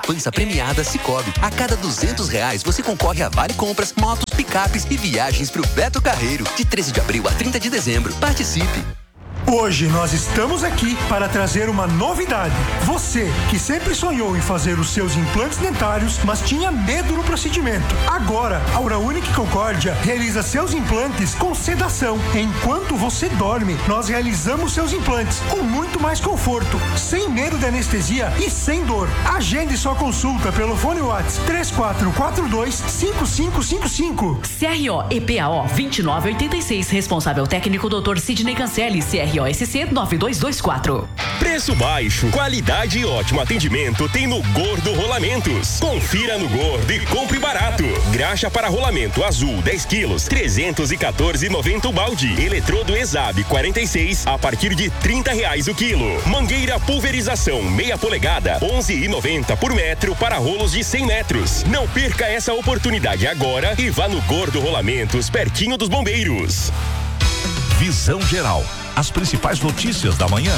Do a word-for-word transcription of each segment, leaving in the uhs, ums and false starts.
poupança premiada Sicoob. A cada duzentos reais você concorre a vale compras, motos, picapes e viagens pro Beto Carreiro. De treze de abril a trinta de dezembro. Participe! Hoje nós estamos aqui para trazer uma novidade. Você que sempre sonhou em fazer os seus implantes dentários, mas tinha medo no procedimento. Agora, a Uraunic Concórdia realiza seus implantes com sedação. Enquanto você dorme, nós realizamos seus implantes com muito mais conforto, sem medo de anestesia e sem dor. Agende sua consulta pelo fone WhatsApp três quatro quatro dois, cinco cinco cinco cinco. C R O E P A O vinte e nove oitenta e seis, responsável técnico doutor Sidney Cancelli, C R O S C nove dois dois quatro. Preço baixo, qualidade e ótimo atendimento tem no Gordo Rolamentos. Confira no Gordo e compre barato. Graxa para rolamento azul dez quilos, trezentos e quatorze reais e noventa centavos o balde. Eletrodo Exab quarenta e seis a partir de trinta reais o quilo. Mangueira pulverização meia polegada, onze reais e noventa centavos por metro para rolos de cem metros. Não perca essa oportunidade agora e vá no Gordo Rolamentos, pertinho dos bombeiros. Visão Geral. As principais notícias da manhã.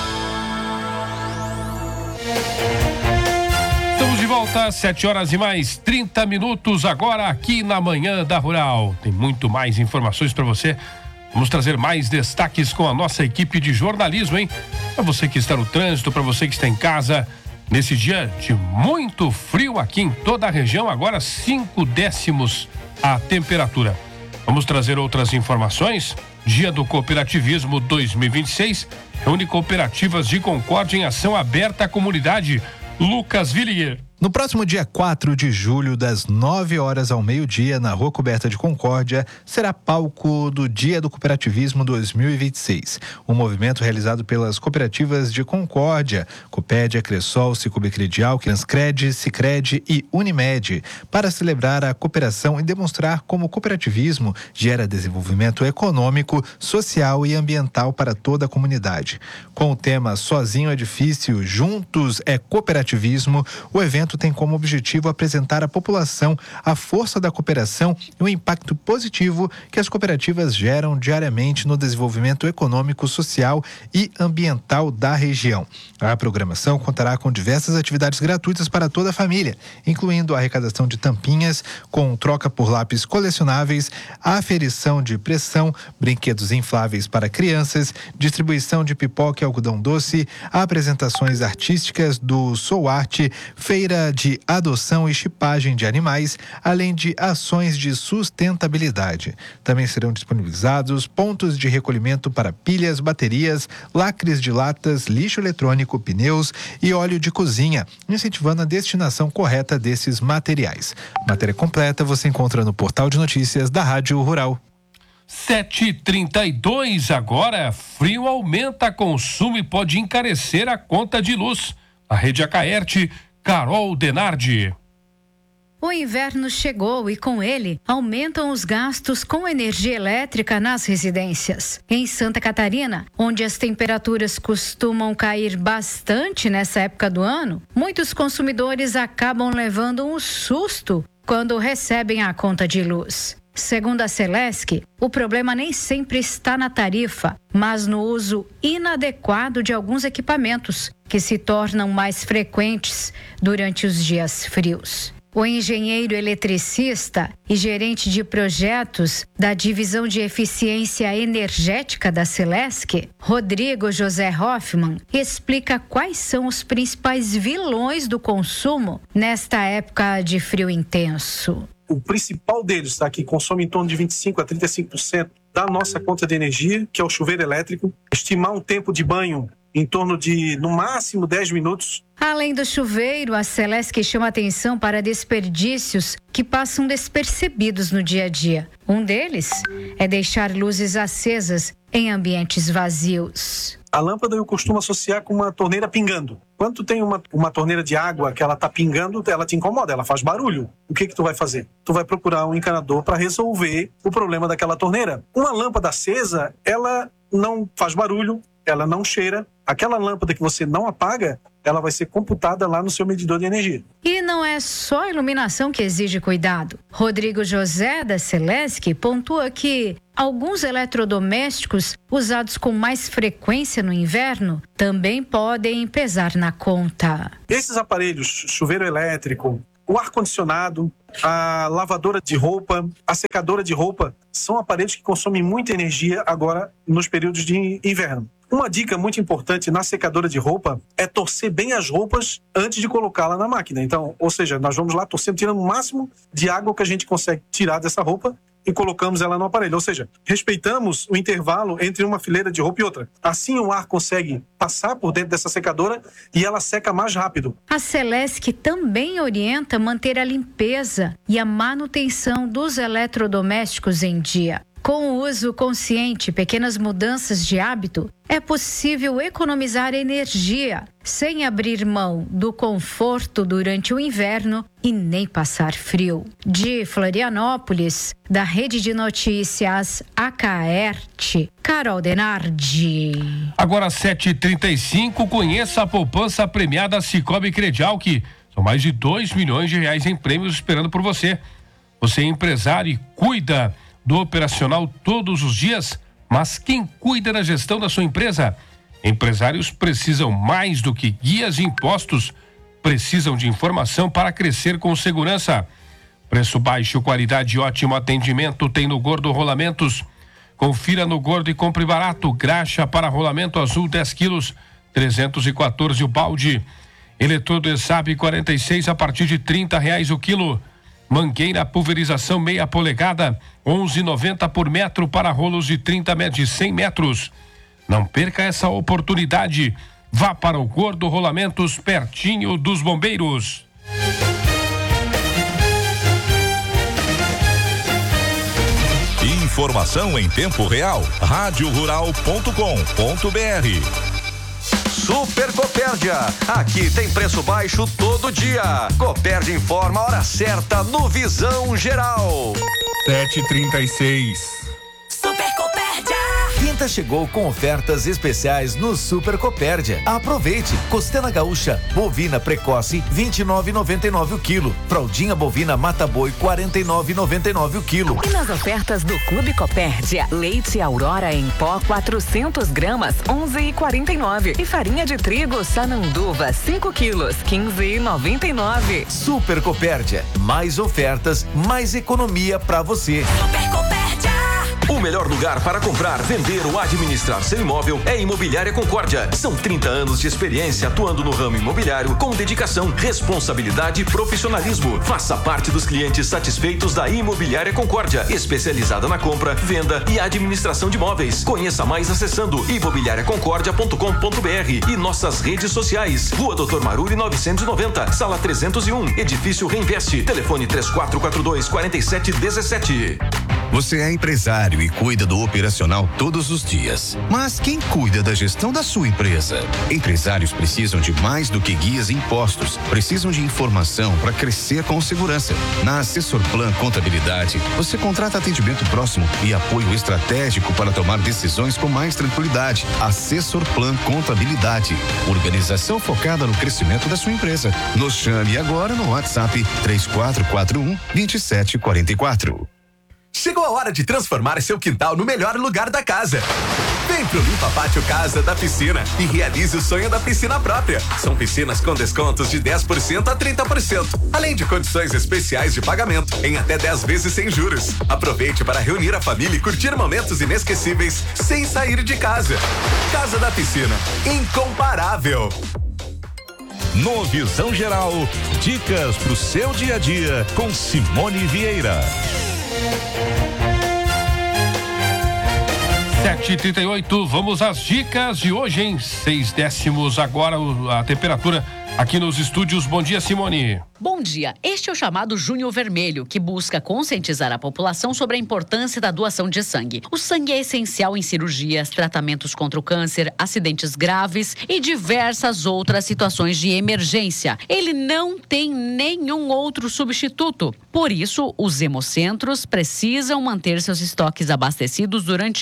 Estamos de volta, sete horas e mais trinta minutos agora aqui na Manhã da Rural. Tem muito mais informações para você. Vamos trazer mais destaques com a nossa equipe de jornalismo, hein? Para você que está no trânsito, para você que está em casa, nesse dia de muito frio aqui em toda a região, agora cinco décimos a temperatura. Vamos trazer outras informações. Dia do Cooperativismo dois mil e vinte e seis reúne cooperativas de Concórdia em ação aberta à comunidade. Lucas Villier. No próximo dia quatro de julho, das nove horas ao meio-dia, na Rua Coberta de Concórdia, será palco do Dia do Cooperativismo dois mil e vinte e seis. Um movimento realizado pelas cooperativas de Concórdia, Copédia, Cressol, Cicobi Credial, Transcred, Sicredi e Unimed, para celebrar a cooperação e demonstrar como o cooperativismo gera desenvolvimento econômico, social e ambiental para toda a comunidade. Com o tema Sozinho é Difícil, Juntos é Cooperativismo, o evento tem como objetivo apresentar à população a força da cooperação e o impacto positivo que as cooperativas geram diariamente no desenvolvimento econômico, social e ambiental da região. A programação contará com diversas atividades gratuitas para toda a família, incluindo a arrecadação de tampinhas com troca por lápis colecionáveis, aferição de pressão, brinquedos infláveis para crianças, distribuição de pipoca e algodão doce, apresentações artísticas do Sou Arte, feira de adoção e chipagem de animais, além de ações de sustentabilidade. Também serão disponibilizados pontos de recolhimento para pilhas, baterias, lacres de latas, lixo eletrônico, pneus e óleo de cozinha, incentivando a destinação correta desses materiais. Matéria completa você encontra no portal de notícias da Rádio Rural. sete e trinta e dois agora. Frio aumenta consumo e pode encarecer a conta de luz. A Rede Acaerte, Carol Denardi. O inverno chegou e, com ele, aumentam os gastos com energia elétrica nas residências. Em Santa Catarina, onde as temperaturas costumam cair bastante nessa época do ano, muitos consumidores acabam levando um susto quando recebem a conta de luz. Segundo a Celesc, o problema nem sempre está na tarifa, mas no uso inadequado de alguns equipamentos, que se tornam mais frequentes durante os dias frios. O engenheiro eletricista e gerente de projetos da Divisão de Eficiência Energética da Celesc, Rodrigo José Hoffmann, explica quais são os principais vilões do consumo nesta época de frio intenso. O principal deles, tá, que consome em torno de vinte e cinco a trinta e cinco por cento da nossa conta de energia, que é o chuveiro elétrico. Estimar um tempo de banho em torno de, no máximo, dez minutos. Além do chuveiro, a Celesc chama atenção para desperdícios que passam despercebidos no dia a dia. Um deles é deixar luzes acesas em ambientes vazios. A lâmpada eu costumo associar com uma torneira pingando. Quando tu tem uma, uma torneira de água que ela tá pingando, ela te incomoda, ela faz barulho. O que que tu vai fazer? Tu vai procurar um encanador para resolver o problema daquela torneira. Uma lâmpada acesa, ela não faz barulho, ela não cheira. Aquela lâmpada que você não apaga, ela vai ser computada lá no seu medidor de energia. E não é só a iluminação que exige cuidado. Rodrigo José, da Celesc, pontua que Alguns eletrodomésticos usados com mais frequência no inverno também podem pesar na conta. Esses aparelhos, chuveiro elétrico, o ar-condicionado, a lavadora de roupa, a secadora de roupa, são aparelhos que consomem muita energia agora nos períodos de inverno. Uma dica muito importante na secadora de roupa é torcer bem as roupas antes de colocá-la na máquina. Então, ou seja, nós vamos lá torcendo, tirando o máximo de água que a gente consegue tirar dessa roupa e colocamos ela no aparelho. Ou seja, respeitamos o intervalo entre uma fileira de roupa e outra. Assim o ar consegue passar por dentro dessa secadora e ela seca mais rápido. A Celesc também orienta manter a limpeza e a manutenção dos eletrodomésticos em dia. Com o uso consciente e pequenas mudanças de hábito, é possível economizar energia sem abrir mão do conforto durante o inverno e nem passar frio. De Florianópolis, da Rede de Notícias Acaerte, Carol Denardi. Agora sete e trinta e cinco, conheça a poupança premiada Sicoob Credial, que são mais de dois milhões de reais em prêmios esperando por você. Você é empresário e cuida do operacional todos os dias, mas quem cuida da gestão da sua empresa? Empresários precisam mais do que guias e impostos, precisam de informação para crescer com segurança. Preço baixo, qualidade e ótimo atendimento tem no Gordo Rolamentos. Confira no Gordo e compre barato. Graxa para rolamento azul dez quilos, trezentos e quatorze o balde. Eletrodo ESAB quarenta e seis a partir de trinta reais o quilo. Mangueira pulverização meia polegada, onze e noventa por metro para rolos de trinta metros, de cem metros. Não perca essa oportunidade. Vá para o Gordo Rolamentos, pertinho dos bombeiros. Informação em tempo real. rádio rural ponto com ponto br. Super Copérdia, aqui tem preço baixo todo dia. Copérdia informa a hora certa no Visão Geral. sete e trinta e seis. Super Copérdia. Quinta chegou com ofertas especiais no Super Copérdia. Aproveite. Costela gaúcha bovina precoce vinte e nove reais e noventa e nove centavos o quilo. Fraldinha bovina Mata Boi quarenta e nove reais e noventa e nove centavos o quilo. E nas ofertas do Clube Copérdia, leite Aurora em pó quatrocentos gramas onze reais e quarenta e nove centavos e farinha de trigo Sananduva cinco quilos quinze reais e noventa e nove centavos. Super Copérdia, mais ofertas, mais economia pra você. Super Copérdia. O melhor lugar para comprar, vender ou administrar seu imóvel é Imobiliária Concórdia. São trinta anos de experiência atuando no ramo imobiliário com dedicação, responsabilidade e profissionalismo. Faça parte dos clientes satisfeitos da Imobiliária Concórdia, especializada na compra, venda e administração de imóveis. Conheça mais acessando imobiliária concórdia ponto com ponto br e nossas redes sociais. Rua Doutor Maruri novecentos e noventa, sala trezentos e um, Edifício Reinveste. Telefone três quatro quatro dois, quatro sete um sete. Você é empresário e cuida do operacional todos os dias. Mas quem cuida da gestão da sua empresa? Empresários precisam de mais do que guias e impostos. Precisam de informação para crescer com segurança. Na Assessor Plan Contabilidade, você contrata atendimento próximo e apoio estratégico para tomar decisões com mais tranquilidade. Assessor Plan Contabilidade. Organização focada no crescimento da sua empresa. Nos chame agora no WhatsApp três quatro quatro um, dois sete quatro quatro. Chegou a hora de transformar seu quintal no melhor lugar da casa. Vem pro Limpa Pátio Casa da Piscina e realize o sonho da piscina própria. São piscinas com descontos de dez por cento a trinta por cento, além de condições especiais de pagamento em até dez vezes sem juros. Aproveite para reunir a família e curtir momentos inesquecíveis sem sair de casa. Casa da Piscina, incomparável. No Visão Geral, dicas pro seu dia a dia com Simone Vieira. sete e trinta e oito, vamos às dicas de hoje, em seis décimos agora a temperatura aqui nos estúdios. Bom dia, Simone. Bom dia. Este é o chamado Junho Vermelho, que busca conscientizar a população sobre a importância da doação de sangue. O sangue é essencial em cirurgias, tratamentos contra o câncer, acidentes graves e diversas outras situações de emergência. Ele não tem nenhum outro substituto. Por isso, os hemocentros precisam manter seus estoques abastecidos durante todo o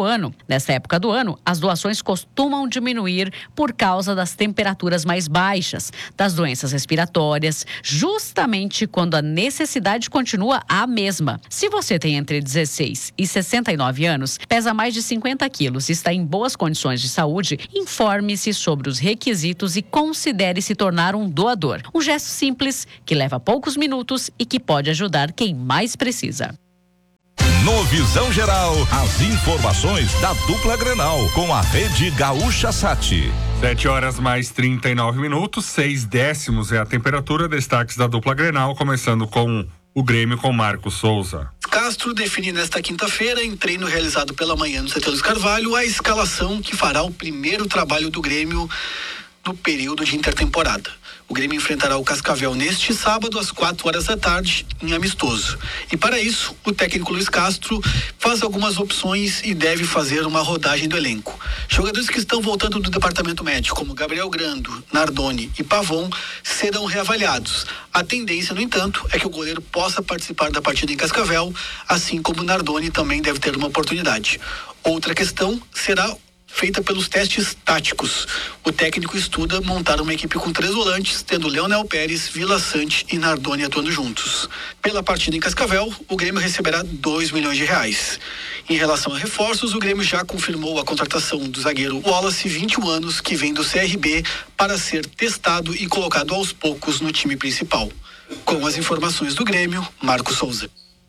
do ano. Nesta época do ano, as doações costumam diminuir por causa das temperaturas mais baixas, das doenças respiratórias, justamente quando a necessidade continua a mesma. Se você tem entre dezesseis e sessenta e nove anos, pesa mais de cinquenta quilos e está em boas condições de saúde, informe-se sobre os requisitos e considere se tornar um doador. Um gesto simples que leva poucos minutos e que pode ajudar quem mais precisa. No Visão Geral, as informações da dupla Grenal com a Rede Gaúcha Sat. Sete horas mais trinta e nove minutos, seis décimos é a temperatura. Destaques da dupla Grenal, começando com o Grêmio com Marcos Souza. Castro define nesta quinta-feira, em treino realizado pela manhã no C T Luiz Carvalho, a escalação que fará o primeiro trabalho do Grêmio no período de intertemporada. O Grêmio enfrentará o Cascavel neste sábado, às quatro horas da tarde, em amistoso. E para isso, o técnico Luiz Castro faz algumas opções e deve fazer uma rodagem do elenco. Jogadores que estão voltando do departamento médico, como Gabriel Grando, Nardoni e Pavon, serão reavaliados. A tendência, no entanto, é que o goleiro possa participar da partida em Cascavel, assim como o Nardoni também deve ter uma oportunidade. Outra questão será feita pelos testes táticos. O técnico estuda montar uma equipe com três volantes, tendo Leonel Pérez, Vila Sante e Nardoni atuando juntos. Pela partida em Cascavel, o Grêmio receberá dois milhões de reais. Em relação a reforços, o Grêmio já confirmou a contratação do zagueiro Wallace, vinte e um anos, que vem do C R B, para ser testado e colocado aos poucos no time principal. Com as informações do Grêmio, Marcos Souza.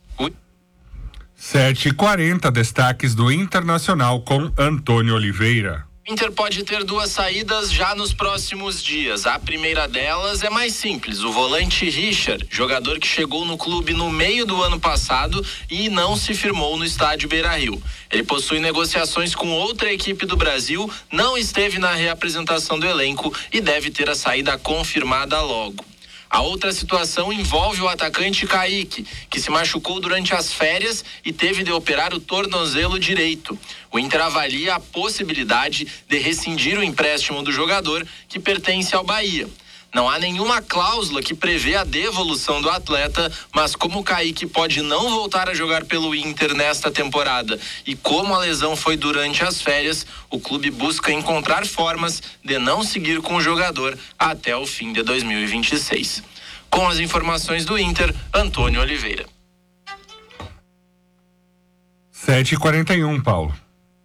sete e quarenta, destaques do Internacional com Antônio Oliveira. O Inter pode ter duas saídas já nos próximos dias. A primeira delas é mais simples, o volante Richard, jogador que chegou no clube no meio do ano passado e não se firmou no estádio Beira-Rio. Ele possui negociações com outra equipe do Brasil, não esteve na reapresentação do elenco e deve ter a saída confirmada logo. A outra situação envolve o atacante Kaique, que se machucou durante as férias e teve de operar o tornozelo direito. O Inter avalia a possibilidade de rescindir o empréstimo do jogador, que pertence ao Bahia. Não há nenhuma cláusula que prevê a devolução do atleta, mas como o Kaique pode não voltar a jogar pelo Inter nesta temporada e como a lesão foi durante as férias, o clube busca encontrar formas de não seguir com o jogador até o fim de dois mil e vinte e seis. Com as informações do Inter, Antônio Oliveira. sete e quarenta e um, Paulo.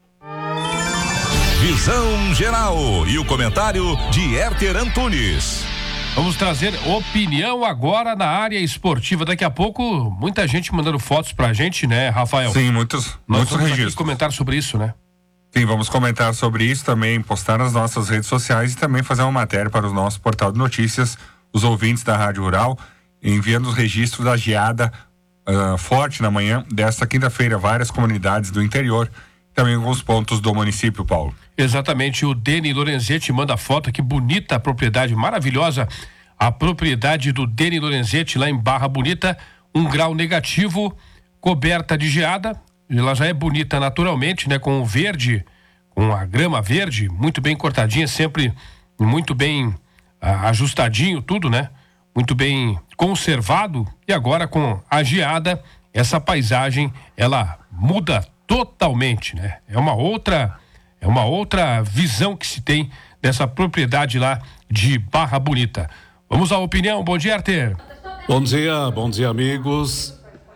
Visão Geral e o comentário de Herter Antunes. Vamos trazer opinião agora na área esportiva. Daqui a pouco, muita gente mandando fotos pra gente, né, Rafael? Sim, muitos, Nós muitos vamos registros. comentar sobre isso, né? Sim, vamos comentar sobre isso também, postar nas nossas redes sociais e também fazer uma matéria para o nosso portal de notícias, os ouvintes da Rádio Rural, enviando os registros da geada uh, forte na manhã desta quinta-feira, várias comunidades do interior, também alguns pontos do município, Paulo. Exatamente, o Deni Lorenzetti manda foto, que bonita a propriedade, maravilhosa a propriedade do Deni Lorenzetti lá em Barra Bonita, um grau negativo, coberta de geada, ela já é bonita naturalmente, né, com o verde, com a grama verde, muito bem cortadinha, sempre muito bem ah, ajustadinho tudo, né, muito bem conservado, e agora com a geada, essa paisagem, ela muda totalmente, né, é uma outra... É uma outra visão que se tem dessa propriedade lá de Barra Bonita. Vamos à opinião. Bom dia, Arthur. Bom dia, bom dia, amigos.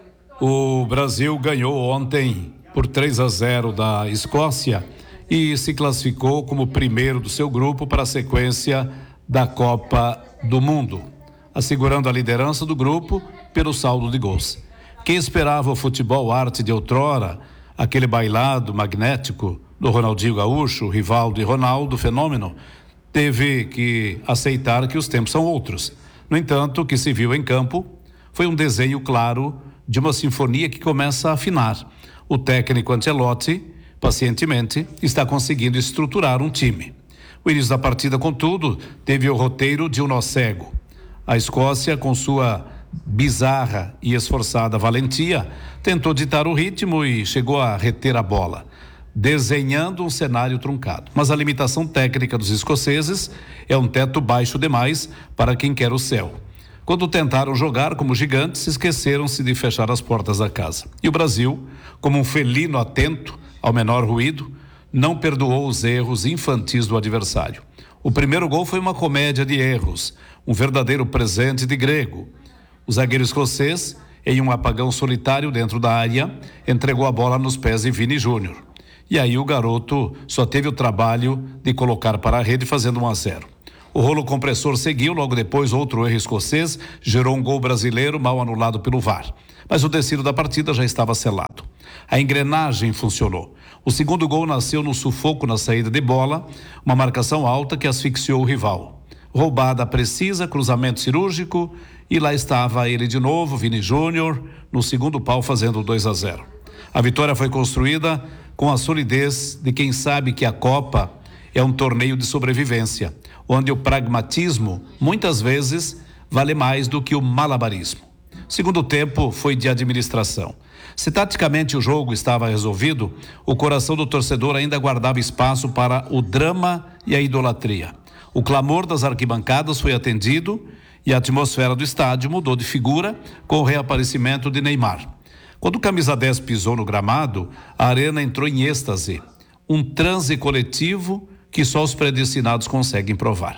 O Brasil ganhou ontem por três a zero da Escócia e se classificou como primeiro do seu grupo para a sequência da Copa do Mundo, assegurando a liderança do grupo pelo saldo de gols. Quem esperava o futebol arte de outrora, aquele bailado magnético do Ronaldinho Gaúcho, Rivaldo e Ronaldo, fenômeno, teve que aceitar que os tempos são outros. No entanto, o que se viu em campo foi um desenho claro de uma sinfonia que começa a afinar. O técnico Ancelotti, pacientemente, está conseguindo estruturar um time. O início da partida, contudo, teve o roteiro de um nó cego. A Escócia, com sua bizarra e esforçada valentia, tentou ditar o ritmo e chegou a reter a bola, desenhando um cenário truncado. Mas a limitação técnica dos escoceses é um teto baixo demais para quem quer o céu. Quando tentaram jogar como gigantes, esqueceram-se de fechar as portas da casa. E o Brasil, como um felino atento, ao menor ruído, não perdoou os erros infantis do adversário. O primeiro gol foi uma comédia de erros, um verdadeiro presente de grego. O zagueiro escocês, em um apagão solitário dentro da área, entregou a bola nos pés de Vini Júnior. E aí o garoto só teve o trabalho de colocar para a rede, fazendo um a zero. O rolo compressor seguiu, logo depois outro erro escocês gerou um gol brasileiro mal anulado pelo V A R. Mas o descido da partida já estava selado. A engrenagem funcionou. O segundo gol nasceu no sufoco na saída de bola, uma marcação alta que asfixiou o rival. Roubada precisa, cruzamento cirúrgico, e lá estava ele de novo, Vini Júnior, no segundo pau fazendo dois a zero. A vitória foi construída com a solidez de quem sabe que a Copa é um torneio de sobrevivência, onde o pragmatismo, muitas vezes, vale mais do que o malabarismo. O segundo tempo foi de administração. Se taticamente o jogo estava resolvido, o coração do torcedor ainda guardava espaço para o drama e a idolatria. O clamor das arquibancadas foi atendido e a atmosfera do estádio mudou de figura com o reaparecimento de Neymar. Quando o camisa dez pisou no gramado, a arena entrou em êxtase, um transe coletivo que só os predestinados conseguem provar.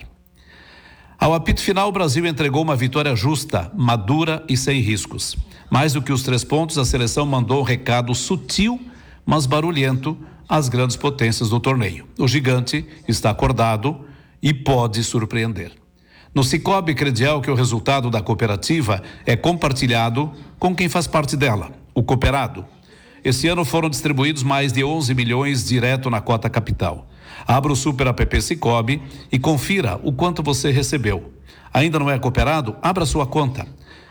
Ao apito final, o Brasil entregou uma vitória justa, madura e sem riscos. Mais do que os três pontos, a seleção mandou um recado sutil, mas barulhento às grandes potências do torneio. O gigante está acordado e pode surpreender. No Cicobi Credial, que o resultado da cooperativa é compartilhado com quem faz parte dela, o cooperado. Esse ano foram distribuídos mais de onze milhões direto na cota capital. Abra o Super App Cicobi e confira o quanto você recebeu. Ainda não é cooperado? Abra sua conta.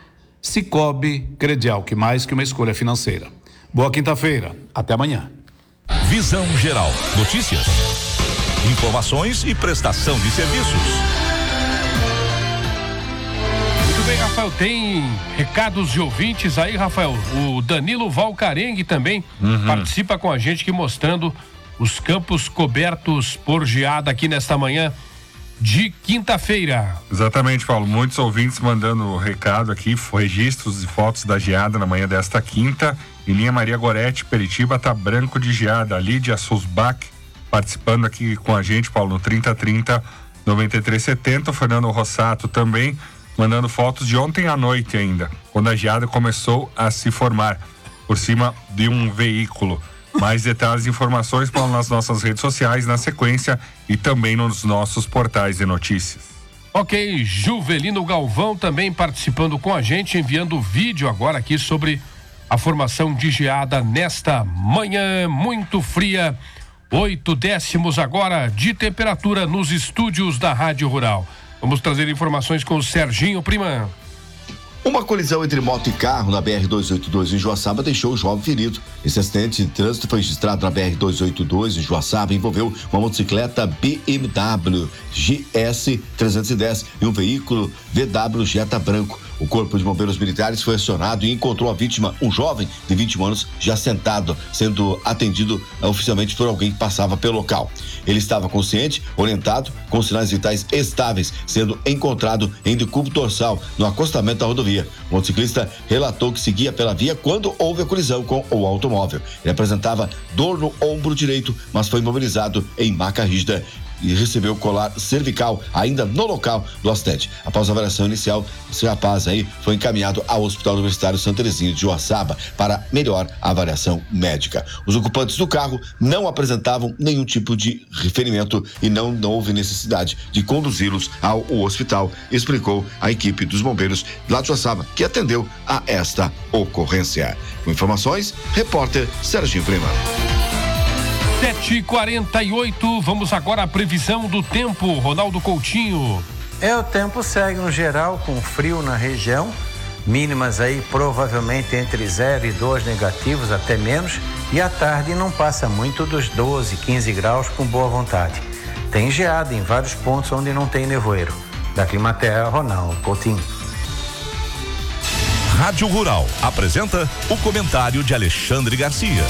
Cicobi Credial, que mais que uma escolha financeira. Boa quinta-feira. Até amanhã. Visão Geral. Notícias, informações e prestação de serviços. Muito bem, Rafael. Tem recados de ouvintes aí, Rafael. O Danilo Valcarengue também uhum. participa com a gente aqui mostrando os campos cobertos por geada aqui nesta manhã de quinta-feira. Exatamente, Paulo. Muitos ouvintes mandando recado aqui, registros e fotos da geada na manhã desta quinta. Em linha Maria Gorete, Peritiba, tá branco de geada. Lídia Susbach participando aqui com a gente, Paulo, no trinta trinta, noventa e três setenta. O Fernando Rossato também mandando fotos de ontem à noite ainda, quando a geada começou a se formar por cima de um veículo. Mais detalhes e informações, Paulo, nas nossas redes sociais, na sequência, e também nos nossos portais de notícias. Ok, Juvelino Galvão também participando com a gente, enviando vídeo agora aqui sobre a formação de geada nesta manhã muito fria. Oito décimos agora de temperatura nos estúdios da Rádio Rural. Vamos trazer informações com o Serginho Prima. Uma colisão entre moto e carro na B R duzentos e oitenta e dois em Joaçaba deixou o jovem ferido. Esse acidente de trânsito foi registrado na B R duzentos e oitenta e dois em Joaçaba e envolveu uma motocicleta B M W G S trezentos e dez e um veículo V W Jetta branco. O Corpo de Bombeiros Militares foi acionado e encontrou a vítima, um jovem de vinte e um anos, já sentado, sendo atendido oficialmente por alguém que passava pelo local. Ele estava consciente, orientado, com sinais vitais estáveis, sendo encontrado em decúbito dorsal no acostamento da rodovia. O motociclista relatou que seguia pela via quando houve a colisão com o automóvel. Ele apresentava dor no ombro direito, mas foi imobilizado em maca rígida e recebeu colar cervical ainda no local do acidente. Após a avaliação inicial, esse rapaz aí foi encaminhado ao Hospital Universitário Santa Terezinha de Joaçaba para melhor avaliação médica. Os ocupantes do carro não apresentavam nenhum tipo de ferimento e não, não houve necessidade de conduzi-los ao hospital, explicou a equipe dos bombeiros lá de Joaçaba, que atendeu a esta ocorrência. Com informações, repórter Serginho Prima. sete e quarenta e oito, vamos agora à previsão do tempo, Ronaldo Coutinho. É, o tempo segue no geral com frio na região, mínimas aí provavelmente entre zero e dois negativos, até menos, e à tarde não passa muito dos doze, quinze graus com boa vontade. Tem geada em vários pontos onde não tem nevoeiro. Da Climaterra, Ronaldo Coutinho. Rádio Rural apresenta o comentário de Alexandre Garcia.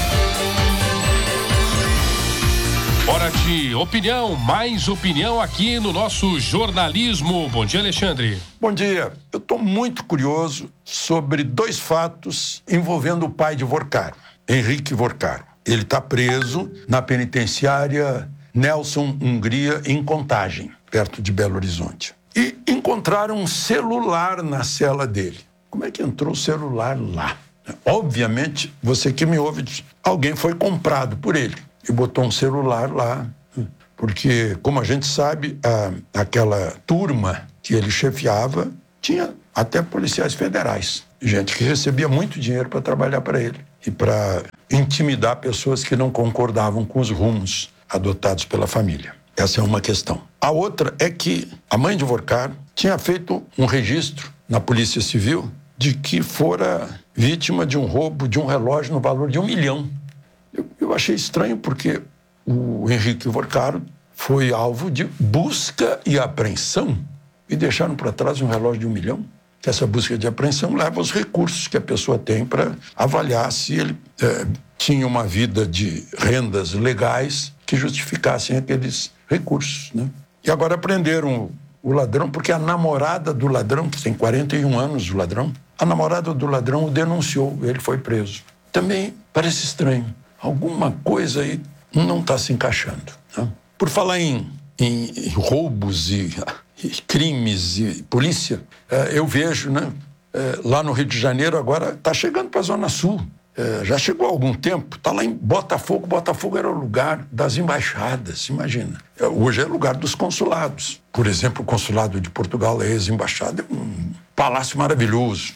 Hora de opinião, mais opinião aqui no nosso jornalismo. Bom dia, Alexandre. Bom dia. Eu estou muito curioso sobre dois fatos envolvendo o pai de Vorcaro, Henrique Vorcaro. Ele está preso na penitenciária Nelson Hungria, em Contagem, perto de Belo Horizonte. E encontraram um celular na cela dele. Como é que entrou o celular lá? Obviamente, você que me ouve, alguém foi comprado por ele e botou um celular lá. Porque, como a gente sabe, a, aquela turma que ele chefiava tinha até policiais federais. Gente que recebia muito dinheiro para trabalhar para ele e para intimidar pessoas que não concordavam com os rumos adotados pela família. Essa é uma questão. A outra é que a mãe de Vorcar tinha feito um registro na Polícia Civil de que fora vítima de um roubo de um relógio no valor de um milhão. Eu, eu achei estranho porque o Henrique Vorcar foi alvo de busca e apreensão e deixaram para trás um relógio de um milhão. Essa busca de apreensão leva aos recursos que a pessoa tem para avaliar se ele é, tinha uma vida de rendas legais que justificassem aqueles recursos, né? E agora prenderam o ladrão porque a namorada do ladrão, que tem quarenta e um anos, o ladrão, a namorada do ladrão o denunciou, ele foi preso. Também parece estranho. Alguma coisa aí não está se encaixando, né? Por falar em, em roubos e, e crimes e polícia, é, eu vejo, né, é, lá no Rio de Janeiro agora está chegando para a Zona Sul. É, já chegou há algum tempo, está lá em Botafogo. Botafogo era o lugar das embaixadas, imagina. É, hoje é lugar dos consulados. Por exemplo, o consulado de Portugal, a ex-embaixada, é um palácio maravilhoso.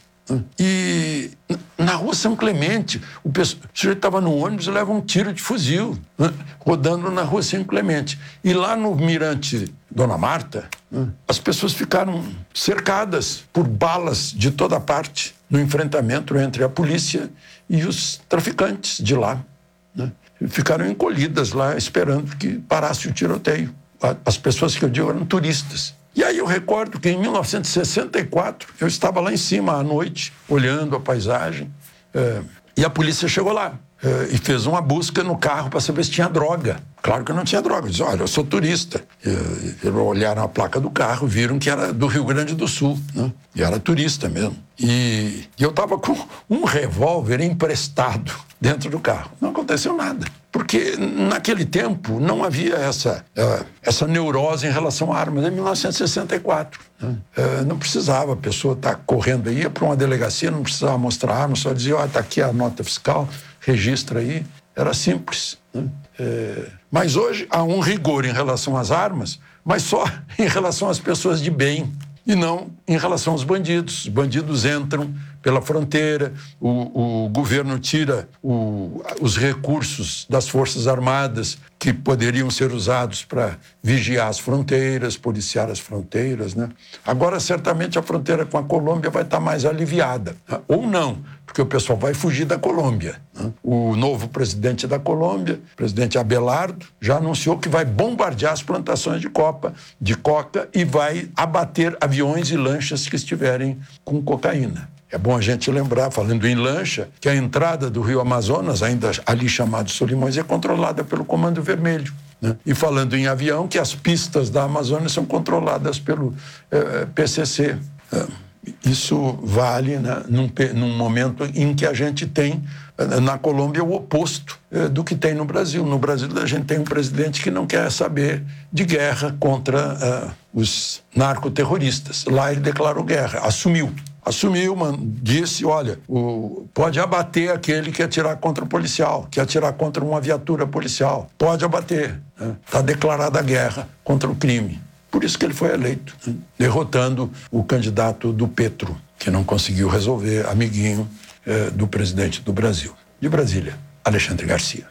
E na rua São Clemente, o, pessoal, o sujeito estava no ônibus e leva um tiro de fuzil, né, rodando na rua São Clemente. E lá no Mirante Dona Marta, né, as pessoas ficaram cercadas por balas de toda parte no enfrentamento entre a polícia e os traficantes de lá, né. Ficaram encolhidas lá esperando que parasse o tiroteio. As pessoas que eu digo eram turistas. E aí eu recordo que em mil novecentos e sessenta e quatro eu estava lá em cima à noite, olhando a paisagem, é, e a polícia chegou lá é, e fez uma busca no carro para saber se tinha droga. Claro que não tinha droga. Eu disse, olha, eu sou turista. E, eles olharam a placa do carro, viram que era do Rio Grande do Sul, né? E era turista mesmo. E, e eu estava com um revólver emprestado dentro do carro. Não aconteceu nada. Porque naquele tempo não havia essa, uh, essa neurose em relação a armas. Em mil novecentos e sessenta e quatro, né? uh, não precisava a pessoa estar tá correndo aí, ia para uma delegacia, não precisava mostrar arma, só dizia, ó, oh, está aqui a nota fiscal, registra aí. Era simples, né? uh, mas hoje há um rigor em relação às armas, mas só em relação às pessoas de bem e não em relação aos bandidos. Os bandidos entram pela fronteira, o, o governo tira o, os recursos das Forças Armadas que poderiam ser usados para vigiar as fronteiras, policiar as fronteiras, né? Agora, certamente, a fronteira com a Colômbia vai estar mais aliviada, né? Ou não, porque o pessoal vai fugir da Colômbia, né? O novo presidente da Colômbia, o presidente Abelardo, já anunciou que vai bombardear as plantações de copa, de coca e vai abater aviões e lanchas que estiverem com cocaína. É bom a gente lembrar, falando em lancha, que a entrada do Rio Amazonas, ainda ali chamado Solimões, é controlada pelo Comando Vermelho, né? E falando em avião, que as pistas da Amazônia são controladas pelo eh, P C C. Eh, isso vale, né, num, num momento em que a gente tem eh, na Colômbia o oposto eh, do que tem no Brasil. No Brasil a gente tem um presidente que não quer saber de guerra contra eh, os narcoterroristas. Lá ele declarou guerra, assumiu. Assumiu, mano, disse, olha, o, pode abater aquele que atirar contra o policial, que atirar contra uma viatura policial. Pode abater. Está, né? Declarada a guerra contra o crime. Por isso que ele foi eleito, né? Derrotando o candidato do Petro, que não conseguiu resolver, amiguinho eh, do presidente do Brasil. De Brasília, Alexandre Garcia.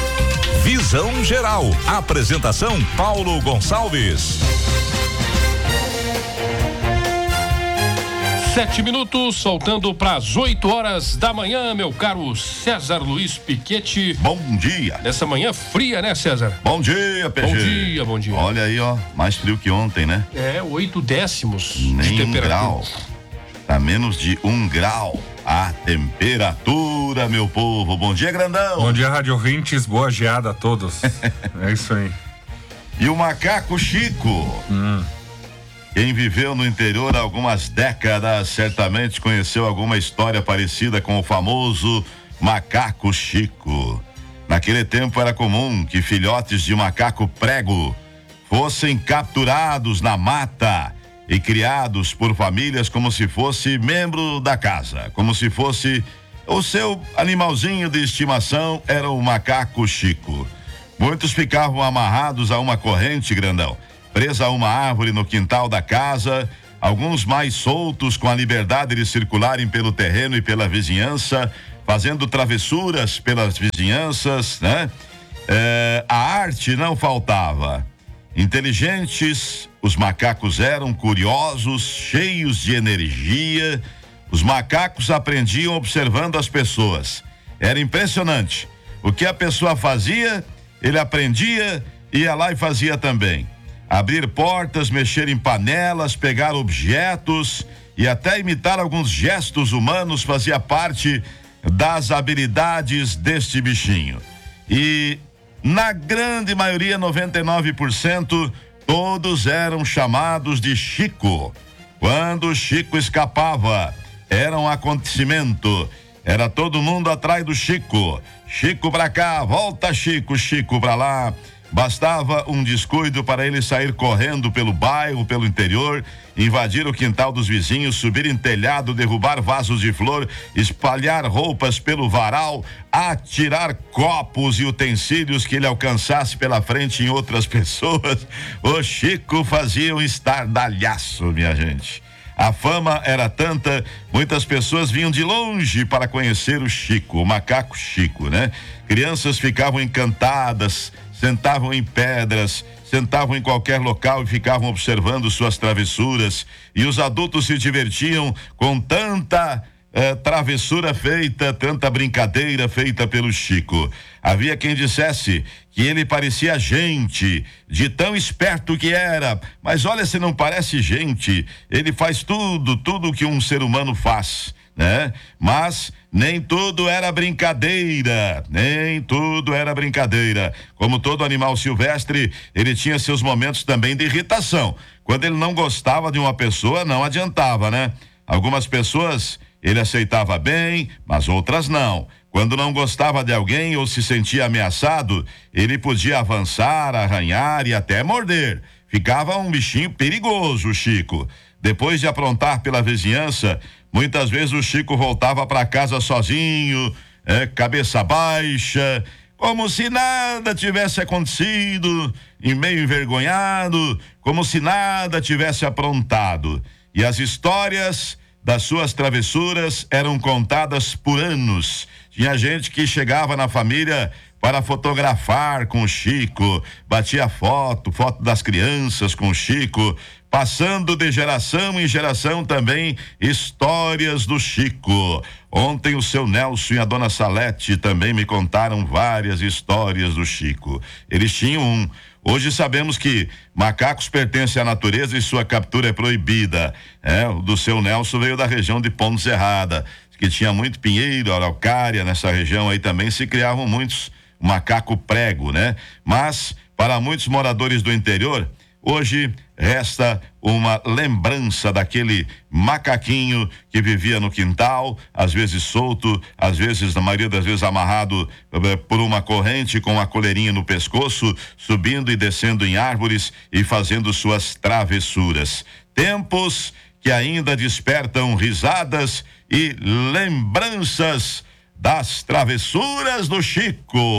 Visão Geral. Apresentação Paulo Gonçalves. Sete minutos, soltando para as oito horas da manhã, meu caro César Luiz Piquete. Bom dia. Nessa manhã fria, né, César? Bom dia, P G. Bom dia, bom dia. Olha aí, ó, mais frio que ontem, né? É, oito décimos Nem de um temperatura. grau. Tá menos de um grau a temperatura, meu povo. Bom dia, grandão. Bom dia, rádio ouvintes. Boa geada a todos. É isso aí. E o macaco Chico. Hum. Quem viveu no interior há algumas décadas certamente conheceu alguma história parecida com o famoso macaco Chico. Naquele tempo era comum que filhotes de macaco prego fossem capturados na mata e criados por famílias como se fosse membro da casa, como se fosse o seu animalzinho de estimação, era o macaco Chico. Muitos ficavam amarrados a uma corrente, grandão, presa a uma árvore no quintal da casa, alguns mais soltos com a liberdade de circularem pelo terreno e pela vizinhança, fazendo travessuras pelas vizinhanças, né? É, a arte não faltava. Inteligentes, os macacos eram curiosos, cheios de energia. Os macacos aprendiam observando as pessoas. Era impressionante. O que a pessoa fazia, ele aprendia, ia lá e fazia também. Abrir portas, mexer em panelas, pegar objetos e até imitar alguns gestos humanos fazia parte das habilidades deste bichinho. E na grande maioria, noventa e nove por cento, todos eram chamados de Chico. Quando Chico escapava, era um acontecimento. Era todo mundo atrás do Chico. Chico pra cá, volta Chico, Chico pra lá. Bastava um descuido para ele sair correndo pelo bairro, pelo interior, invadir o quintal dos vizinhos, subir em telhado, derrubar vasos de flor, espalhar roupas pelo varal, atirar copos e utensílios que ele alcançasse pela frente em outras pessoas. O Chico fazia um estardalhaço, minha gente. A fama era tanta, muitas pessoas vinham de longe para conhecer o Chico, o macaco Chico, né? Crianças ficavam encantadas, sentavam em pedras, sentavam em qualquer local e ficavam observando suas travessuras, e os adultos se divertiam com tanta eh, travessura feita, tanta brincadeira feita pelo Chico. Havia quem dissesse que ele parecia gente, de tão esperto que era, mas olha, se não parece gente, ele faz tudo, tudo que um ser humano faz, né? Mas nem tudo era brincadeira, nem tudo era brincadeira. Como todo animal silvestre, ele tinha seus momentos também de irritação. Quando ele não gostava de uma pessoa, não adiantava, né? Algumas pessoas ele aceitava bem, mas outras não. Quando não gostava de alguém ou se sentia ameaçado, ele podia avançar, arranhar e até morder. Ficava um bichinho perigoso, o Chico. Depois de aprontar pela vizinhança, muitas vezes o Chico voltava para casa sozinho, é, cabeça baixa, como se nada tivesse acontecido, e meio envergonhado, como se nada tivesse aprontado. E as histórias das suas travessuras eram contadas por anos. Tinha gente que chegava na família para fotografar com o Chico, batia foto, foto das crianças com o Chico, passando de geração em geração também histórias do Chico. Ontem o seu Nelson e a dona Salete também me contaram várias histórias do Chico. Eles tinham um. Hoje sabemos que macacos pertencem à natureza e sua captura é proibida. É, o do seu Nelson veio da região de Ponte Serrada, que tinha muito pinheiro, araucária, nessa região aí também se criavam muitos macaco prego, né? Mas para muitos moradores do interior, hoje resta uma lembrança daquele macaquinho que vivia no quintal, às vezes solto, às vezes, na maioria das vezes, amarrado eh, por uma corrente com a coleirinha no pescoço, subindo e descendo em árvores e fazendo suas travessuras. Tempos que ainda despertam risadas e lembranças das travessuras do Chico.